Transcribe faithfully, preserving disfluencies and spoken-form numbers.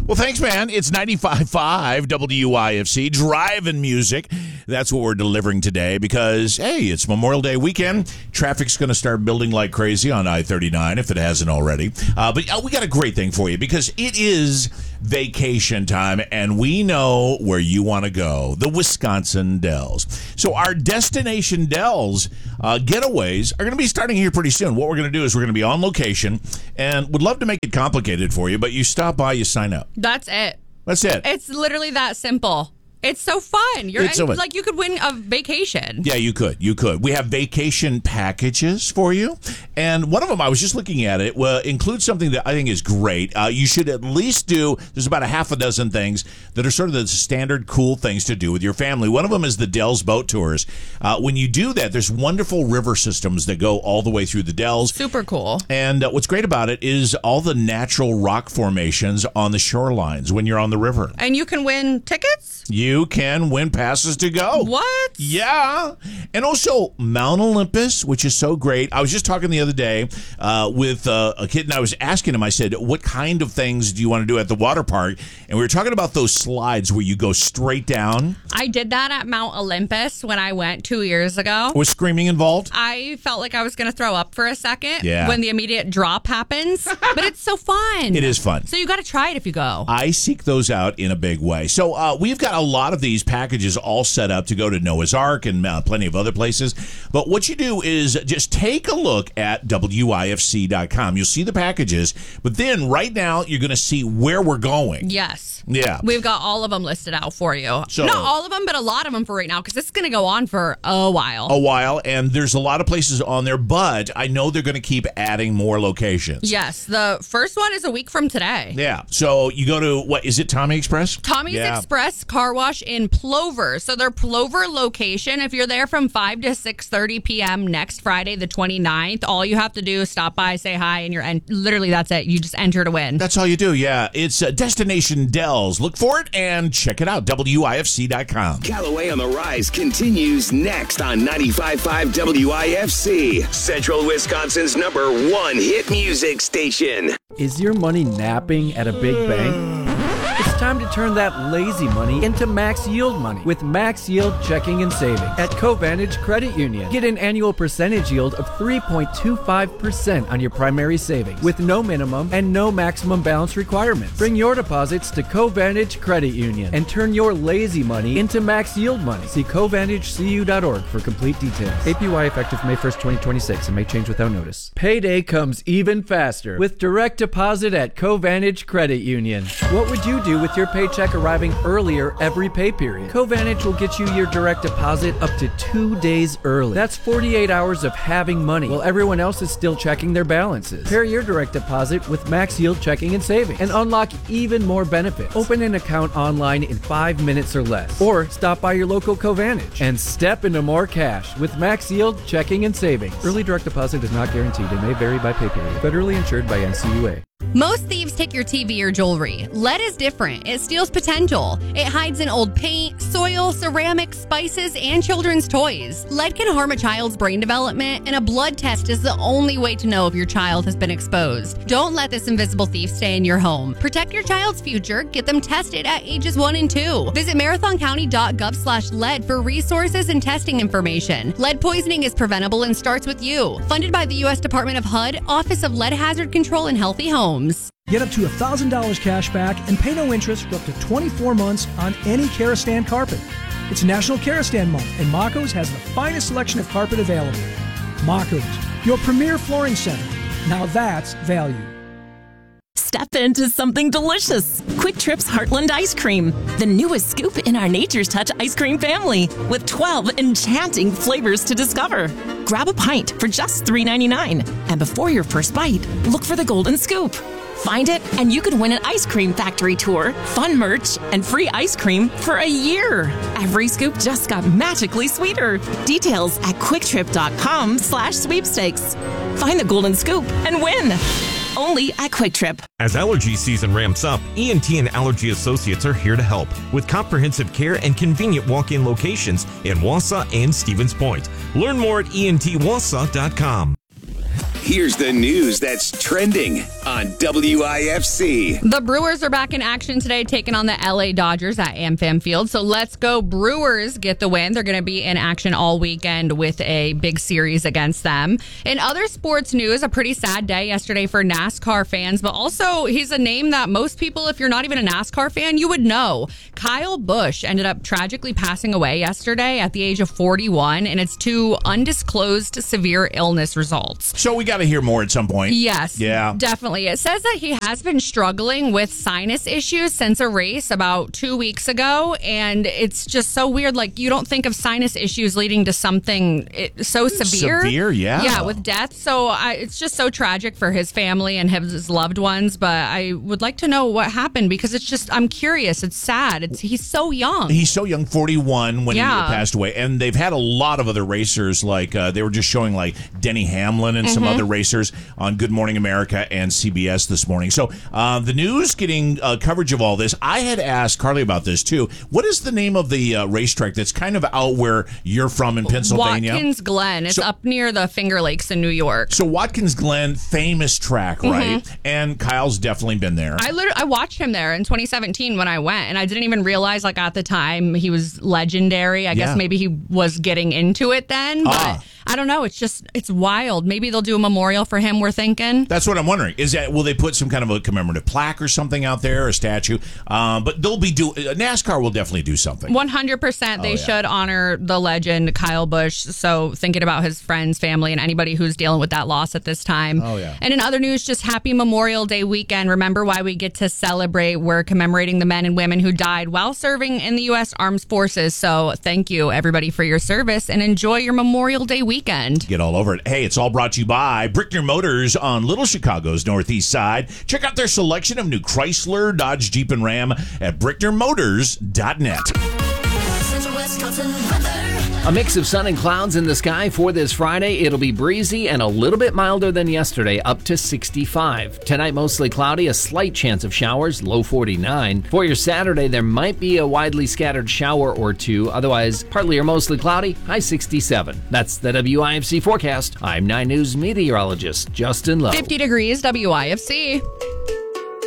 Well, thanks, man. It's ninety-five point five W I F C, driving music. That's what we're delivering today because, hey, it's Memorial Day weekend. Traffic's going to start building like crazy on I thirty-nine if it hasn't already. Uh, but uh, we got a great thing for you because it is vacation time, and we know where you want to go, the Wisconsin Dells. So our Destination Dells uh, getaways are going to be starting here pretty soon. What we're going to do is we're going to be on location, and would love to make it complicated for you, but you stop by, you sign up. That's it. That's it. It's literally that simple. It's so fun. You're It's so fun. like you could win a vacation. Yeah, you could. You could. We have vacation packages for you. And one of them, I was just looking at it, well, includes something that I think is great. Uh, you should at least do, there's about a half a dozen things that are sort of the standard cool things to do with your family. One of them is the Dells Boat Tours. Uh, when you do that, there's wonderful river systems that go all the way through the Dells. Super cool. And uh, what's great about it is all the natural rock formations on the shorelines when you're on the river. And you can win tickets? You can win passes to go. What? Yeah. And also Mount Olympus, which is so great. I was just talking the other day uh, with uh, a kid, and I was asking him, I said, what kind of things do you want to do at the water park? And we were talking about those slides where you go straight down. I did that at Mount Olympus when I went two years ago. Was screaming involved? I felt like I was going to throw up for a second Yeah. when the immediate drop happens. But it's so fun. It is fun. So you got to try it if you go. I seek those out in a big way. So uh, we've got a lot of these packages all set up to go to Noah's Ark and uh, plenty of other places. But what you do is just take a look at W I F C dot com. You'll see the packages, but then right now you're going to see where we're going. Yes. Yeah. We've got all of them listed out for you. So- Not all of them, but a lot of them for right now because this is going to go on for a while. A while, and there's a lot of places on there, but I know they're going to keep adding more locations. Yes. The first one is a week from today. Yeah. So you go to, what, is it Tommy Express? Tommy's Yeah. Express Car Wash in Plover. So their Plover location, if you're there from five to six thirty p.m. next Friday, the twenty-ninth, all you have to do is stop by, say hi, and you're en- literally that's it. You just enter to win. That's all you do, yeah. It's uh, Destination Dells. Look for it and check it out, W I F C dot com. Callaway on the Rise continues next on ninety-five point five W I F C, Central Wisconsin's number one hit music station. Is your money napping at a big bank? It's time to turn that lazy money into max yield money with Max Yield Checking and Savings at Covantage Credit Union. Get an annual percentage yield of three point two five percent on your primary savings with no minimum and no maximum balance requirements. Bring your deposits to Covantage Credit Union and turn your lazy money into max yield money. See Covantage C U dot org for complete details. A P Y effective May first, twenty twenty-six and may change without notice. Payday comes even faster with direct deposit at Covantage Credit Union. What would you do with your paycheck arriving earlier every pay period? Covantage will get you your direct deposit up to two days early. That's forty-eight hours of having money while everyone else is still checking their balances. Pair your direct deposit with Max Yield Checking and Savings and unlock even more benefits. Open an account online in five minutes or less. Or stop by your local Covantage and step into more cash with Max Yield Checking and Savings. Early direct deposit is not guaranteed and may vary by pay period. Federally insured by N C U A. Most thieves take your T V or jewelry. Lead is different. It steals potential. It hides in old paint, soil, ceramics, spices, and children's toys. Lead can harm a child's brain development, and a blood test is the only way to know if your child has been exposed. Don't let this invisible thief stay in your home. Protect your child's future. Get them tested at ages one and two. Visit marathon county dot gov slash lead for resources and testing information. Lead poisoning is preventable and starts with you. Funded by the U S Department of H U D, Office of Lead Hazard Control and Healthy Homes. Get up to one thousand dollars cash back and pay no interest for up to twenty-four months on any Karastan carpet. It's National Karastan Month, and Mako's has the finest selection of carpet available. Mako's, your premier flooring center. Now that's value. Step into something delicious. Quick Trip's Heartland Ice Cream, the newest scoop in our Nature's Touch ice cream family, with twelve enchanting flavors to discover. Grab a pint for just three ninety-nine, and before your first bite, look for the golden scoop. Find it, and you could win an ice cream factory tour, fun merch, and free ice cream for a year. Every scoop just got magically sweeter. Details at quicktrip.com slash sweepstakes. Find the golden scoop and win. Only at Quick Trip. As allergy season ramps up, E N T and Allergy Associates are here to help with comprehensive care and convenient walk-in locations in Wausau and Stevens Point. Learn more at E N T Wausau dot com. Here's the news that's trending on W I F C. The Brewers are back in action today, taking on the L A Dodgers at AmFam Field. So let's go Brewers get the win. They're going to be in action all weekend with a big series against them. In other sports news, a pretty sad day yesterday for NASCAR fans, but also he's a name that most people, if you're not even a NASCAR fan, you would know. Kyle Busch ended up tragically passing away yesterday at the age of forty-one, and it's to undisclosed severe illness results. So we got to hear more at some point. Yes, yeah, definitely. It says that he has been struggling with sinus issues since a race about two weeks ago, and it's just so weird. Like, you don't think of sinus issues leading to something so severe. Severe, yeah. Yeah, with death. So I, it's just so tragic for his family and his loved ones, but I would like to know what happened because it's just, I'm curious. It's sad. It's, he's so young. He's so young, forty-one, when Yeah. he passed away. And they've had a lot of other racers, like uh, they were just showing like Denny Hamlin and some Mhm. other racers on Good Morning America and C B S this morning. So uh, the news getting uh, coverage of all this. I had asked Carly about this too. What is the name of the uh, racetrack that's kind of out where you're from in Pennsylvania? Watkins Glen. It's So- up near the Finger Lakes in New York. So Watkins Glen, famous track, right? Mhm. And Kyle's definitely been there. I literally I watched him there in twenty seventeen when I went, and I didn't even realize, like, at the time he was legendary. I Yeah. guess maybe he was getting into it then, but Ah. I don't know. It's just, it's wild. Maybe they'll do a memorial for him, we're thinking. That's what I'm wondering. Is that, will they put some kind of a commemorative plaque or something out there, a statue? Um, but they'll be do NASCAR will definitely do something. one hundred percent they Oh, yeah. should honor the legend Kyle Busch. So thinking about his friends, family, and anybody who's dealing with that loss at this time. Oh, yeah. And in other news, just happy Memorial Day weekend. Remember why we get to celebrate. We're commemorating the men and women who died while serving in the U S Armed Forces. So thank you, everybody, for your service, and enjoy your Memorial Day weekend. Get all over it. Hey, it's all brought to you by Brickner Motors on Little Chicago's Northeast Side. Check out their selection of new Chrysler, Dodge, Jeep, and Ram at brickner motors dot net. A mix of sun and clouds in the sky for this Friday. It'll be breezy and a little bit milder than yesterday, up to sixty-five. Tonight, mostly cloudy, a slight chance of showers, low forty-nine. For your Saturday, there might be a widely scattered shower or two. Otherwise, partly or mostly cloudy, high sixty-seven. That's the W I F C forecast. I'm nine News meteorologist Justin Lowe. fifty degrees, W I F C.